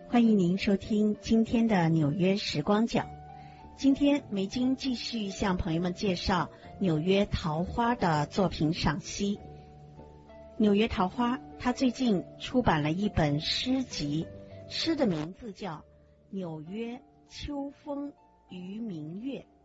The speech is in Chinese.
欢迎您收听今天的纽约时光角。今天梅金继续向朋友们介绍纽约桃花的作品赏析。纽约桃花他最近出版了一本诗集，诗的名字叫《纽约秋风与明月》。